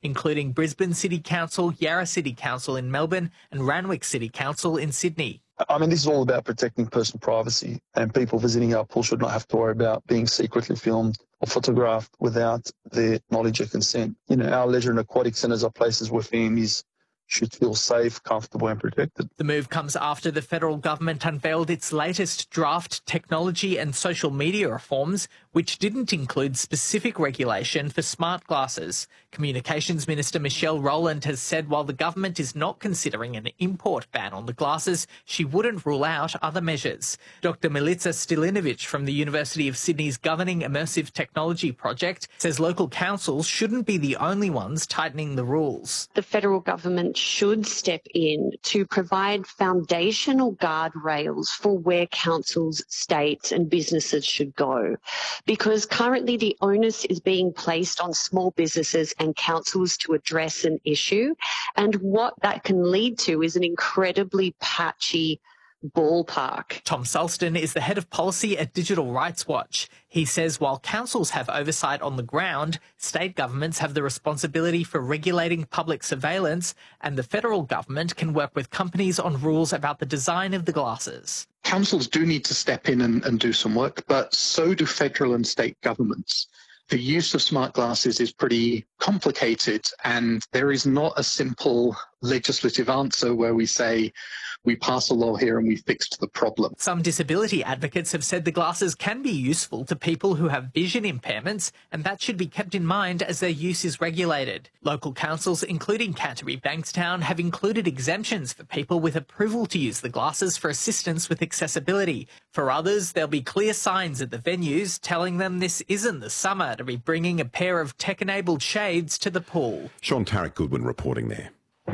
including Brisbane City Council, Yarra City Council in Melbourne and Randwick City Council in Sydney. I mean, this is all about protecting personal privacy, and people visiting our pool should not have to worry about being secretly filmed or photographed without their knowledge or consent. You know, our leisure and aquatic centres are places where families should feel safe, comfortable and protected. The move comes after the federal government unveiled its latest draft technology and social media reforms, which didn't include specific regulation for smart glasses. Communications Minister Michelle Rowland has said while the government is not considering an import ban on the glasses, she wouldn't rule out other measures. Dr. Milica Stilinovic from the University of Sydney's Governing Immersive Technology Project says local councils shouldn't be the only ones tightening the rules. The federal government should step in to provide foundational guardrails for where councils, states and businesses should go, because currently the onus is being placed on small businesses and councils to address an issue, and what that can lead to is an incredibly patchy ballpark. Tom Sulston is the head of policy at Digital Rights Watch. He says while councils have oversight on the ground, state governments have the responsibility for regulating public surveillance, and the federal government can work with companies on rules about the design of the glasses. Councils do need to step in and do some work, but so do federal and state governments. The use of smart glasses is pretty complicated, and there is not a simple legislative answer where we say we pass a law here and we fixed the problem. Some disability advocates have said the glasses can be useful to people who have vision impairments, and that should be kept in mind as their use is regulated. Local councils, including Canterbury Bankstown, have included exemptions for people with approval to use the glasses for assistance with accessibility. For others, there'll be clear signs at the venues telling them this isn't the summer to be bringing a pair of tech-enabled shades to the pool. Sean Tarek Goodwin reporting there.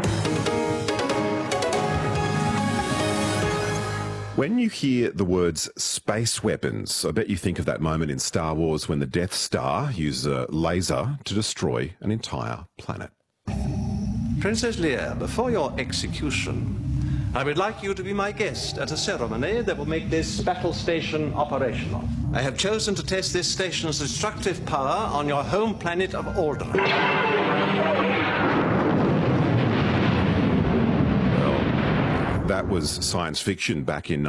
When you hear the words space weapons, I bet you think of that moment in Star Wars when the Death Star uses a laser to destroy an entire planet. Princess Leia, before your execution, I would like you to be my guest at a ceremony that will make this battle station operational. I have chosen to test this station's destructive power on your home planet of Alderaan. That was science fiction back in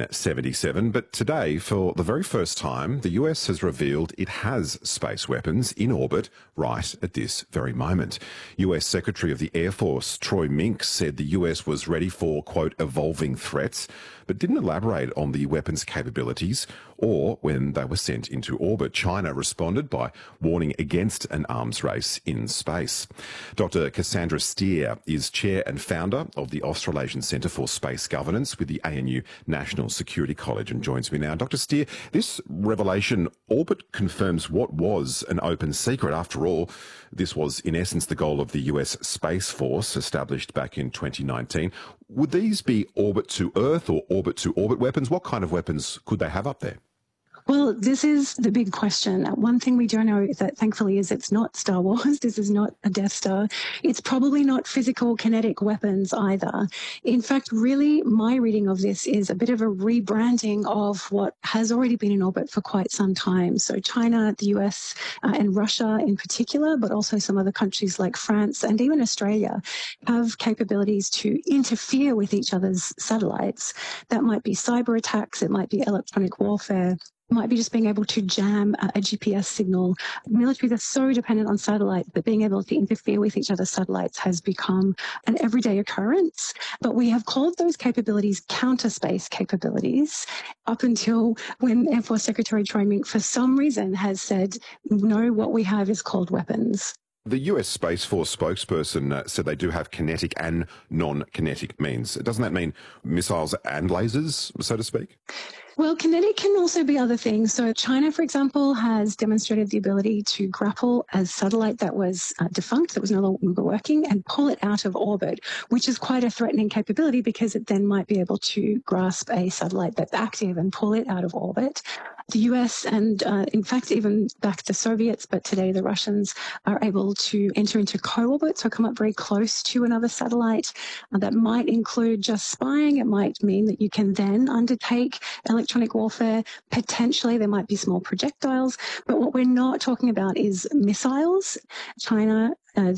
1977, but today, for the very first time, the US has revealed it has space weapons in orbit right at this very moment. US Secretary of the Air Force Troy Mink said the US was ready for, quote, evolving threats, but didn't elaborate on the weapons' capabilities or when they were sent into orbit. China responded by warning against an arms race in space. Dr. Cassandra Steer is chair and founder of the Australasian Centre for Space Governance with the ANU National Security College and joins me now. Dr. Steer, this revelation, orbit confirms what was an open secret. After all, this was in essence the goal of the US Space Force established back in 2019. Would these be orbit to Earth or orbit to orbit weapons? What kind of weapons could they have up there? Well, this is the big question. One thing we do know that thankfully is it's not Star Wars. This is not a Death Star. It's probably not physical kinetic weapons either. In fact, really, my reading of this is a bit of a rebranding of what has already been in orbit for quite some time. So China, the US, and Russia in particular, but also some other countries like France and even Australia have capabilities to interfere with each other's satellites. That might be cyber attacks. It might be electronic warfare. Might be just being able to jam a GPS signal. Militaries are so dependent on satellites that being able to interfere with each other's satellites has become an everyday occurrence. But we have called those capabilities counter-space capabilities up until when Air Force Secretary Troy Mink, for some reason, has said, no, what we have is called weapons. The US Space Force spokesperson said they do have kinetic and non-kinetic means. Doesn't that mean missiles and lasers, so to speak? Well, kinetic can also be other things. So China, for example, has demonstrated the ability to grapple a satellite that was defunct, that was no longer working, and pull it out of orbit, which is quite a threatening capability because it then might be able to grasp a satellite that's active and pull it out of orbit. The US and, in fact, even back the Soviets, but today the Russians are able to enter into co-orbit, so come up very close to another satellite. That might include just spying. It might mean that you can then undertake electronic warfare. Potentially there might be small projectiles, but what we're not talking about is missiles. China, the